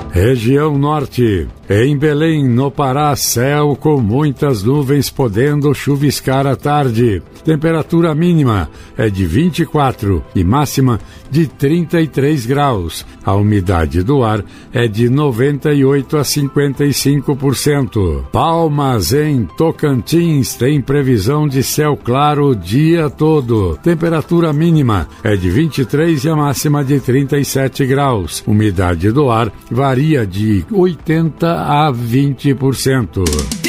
Região Norte. Em Belém, no Pará, céu com muitas nuvens, podendo chuviscar à tarde. Temperatura mínima é de 24 e máxima de 33 graus. A umidade do ar é de 98 a 55%. Palmas, em Tocantins, tem previsão de céu claro o dia todo. Temperatura mínima é de 23 e a máxima de 37 graus. Umidade do ar varia de 80 a 20%.